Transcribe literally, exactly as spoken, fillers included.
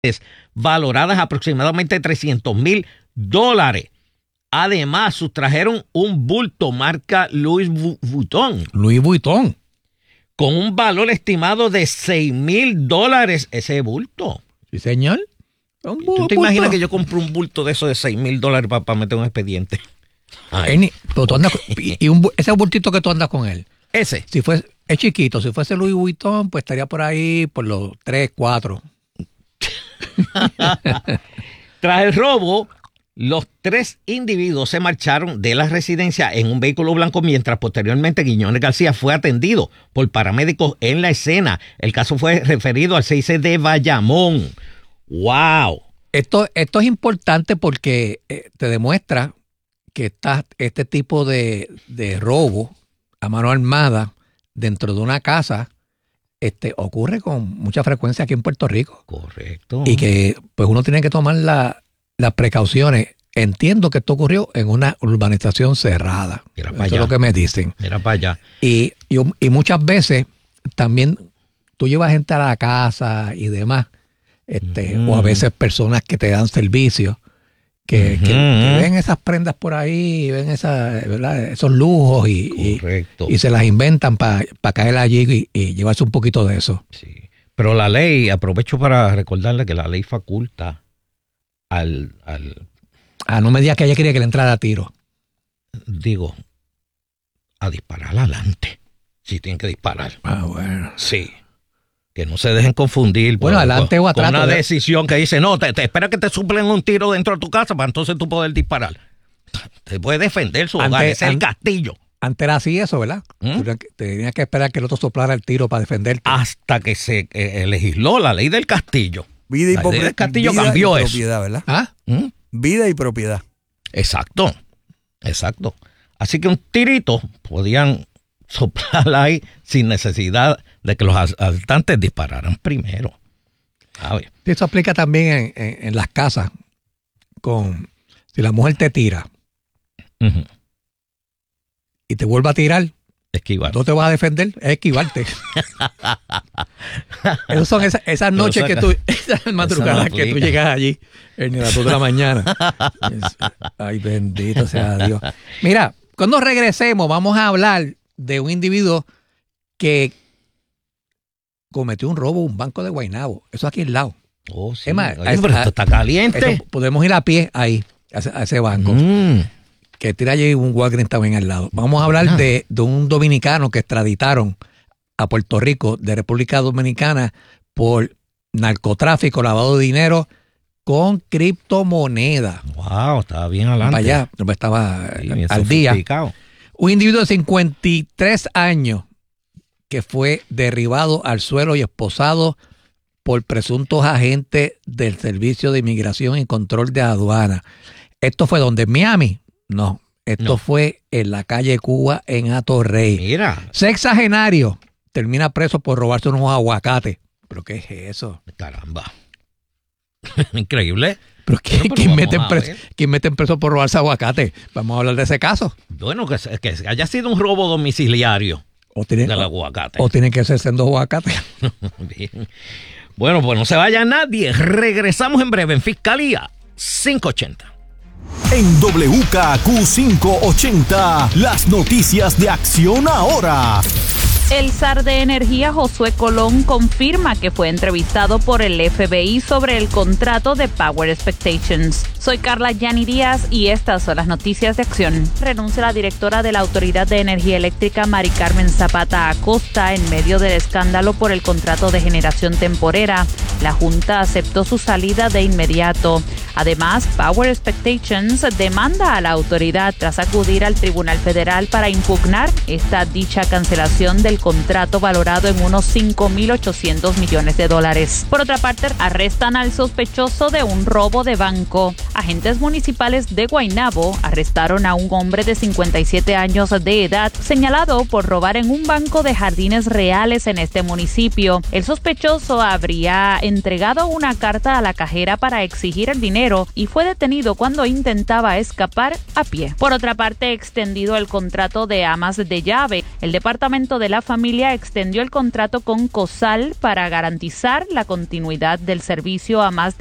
valoradas aproximadamente trescientos mil dólares. Además, sustrajeron un bulto marca Louis Vuitton. Louis Vuitton. Con un valor estimado de seis mil dólares ese bulto. Sí, señor. Un bu- ¿Tú te bulto. imaginas que yo compro un bulto de eso de seis mil dólares para, para meter un expediente? Ay, Eni, pero tú andas con- y, y un, bu- ese bultito que tú andas con él, ese. si fuese, es chiquito, si fuese Louis Vuitton, pues estaría por ahí por los tres, cuatro. Tras el robo, los tres individuos se marcharon de la residencia en un vehículo blanco mientras posteriormente Quiñones García fue atendido por paramédicos en la escena. El caso fue referido al C I C de Bayamón. ¡Wow! Esto, esto es importante porque eh, te demuestra que está este tipo de, de robo a mano armada dentro de una casa este, ocurre con mucha frecuencia aquí en Puerto Rico. Correcto. Y que pues uno tiene que tomar la, las precauciones. Entiendo que esto ocurrió en una urbanización cerrada. Mira Eso para es allá. lo que me dicen. Mira para allá. Y, y, y muchas veces también tú llevas gente a la casa y demás, este, Ujú. o a veces personas que te dan servicio, que, Ujú. que- que ven esas prendas por ahí, ven esa, ¿verdad? Esos lujos y, y, Correcto. y se las inventan para caer allí y, y llevarse un poquito de eso. Sí. Pero la ley, aprovecho para recordarle que la ley faculta al, al Ah, no me digas que ella quería que le entrara a tiro. digo, a disparar adelante. Si tienen que disparar. Ah, bueno. Sí. Que no se dejen confundir. Bueno, por- adelante con, o atrás, con una ¿verdad? decisión que dice, no, te, te espera que te suplen un tiro dentro de tu casa para entonces tú poder disparar. Te puede defender su hogar, Ante- ese es el an- castillo. Antes era así eso, ¿verdad? ¿Mm? Tú tenías que- tenías que esperar que el otro soplara el tiro para defenderte. Hasta que se eh, legisló la ley del castillo. Vida y, La ley popre- del castillo vida cambió y eso. propiedad, ¿verdad? ¿Ah? ¿Mm? Vida y propiedad. Exacto, exacto. Así que un tirito podían soplar ahí sin necesidad de que los asaltantes dispararan primero. A ver. Eso aplica también en, en- en las casas. Con si la mujer te tira Ujú. y te vuelve a tirar, Esquivar. no te vas a defender, es esquivarte. Esas son esas, esas Pero noches esa- que tú, esas madrugadas no que tú aplica. llegas allí en las dos de la mañana. Es- Ay, bendito sea Dios. Mira, cuando regresemos vamos a hablar de un individuo que cometió un robo en un banco de Guaynabo. Eso aquí al lado. Oh, sí. Es más, Oye, pero a- esto está caliente. Eso, podemos ir a pie ahí, a ese, a ese banco. Mm. Que tira allí un Walgreens también al lado. Vamos a hablar Ah. de, de un dominicano que extraditaron a Puerto Rico de República Dominicana por narcotráfico, lavado de dinero con criptomonedas. Wow, estaba bien adelante. Para allá, no estaba Sí, bien al día. sofisticado. Un individuo de cincuenta y tres años que fue derribado al suelo y esposado por presuntos agentes del Servicio de Inmigración y Control de Aduana. ¿Esto fue donde? ¿En Miami? No. Esto No. fue en la calle Cuba, en Atorrey. Mira, Sexagenario termina preso por robarse unos aguacates. ¿Pero qué es eso? caramba. Increíble. ¿Pero quién, Bueno, pero quién vamos meten a preso, ver. quién meten preso por robarse aguacates? Vamos a hablar de ese caso. Bueno, que, se- que haya sido un robo domiciliario O tiene, del o, aguacate. o tienen que ser siendo aguacates. Bien. Bueno, pues no se vaya nadie. Regresamos en breve en Fiscalía quinientos ochenta. En W K Q quinientos ochenta, las noticias de Acción Ahora. El zar de energía Josué Colón confirma que fue entrevistado por el F B I sobre el contrato de Power Expectations. Soy Carla Yani Díaz y estas son las noticias de Acción. Renuncia la directora de la Autoridad de Energía Eléctrica, Mari Carmen Zapata Acosta, en medio del escándalo por el contrato de generación temporera. La Junta aceptó su salida de inmediato. Además, Power Expectations demanda a la autoridad tras acudir al Tribunal Federal para impugnar esta dicha cancelación del contrato valorado en unos cinco mil ochocientos millones de dólares. Por otra parte, arrestan al sospechoso de un robo de banco. Agentes municipales de Guaynabo arrestaron a un hombre de cincuenta y siete años de edad señalado por robar en un banco de Jardines Reales en este municipio. El sospechoso habría entregado una carta a la cajera para exigir el dinero enero y fue detenido cuando intentaba escapar a pie. Por otra parte, extendido el contrato de amas de llave. El Departamento de la Familia extendió el contrato con COSAL para garantizar la continuidad del servicio a más de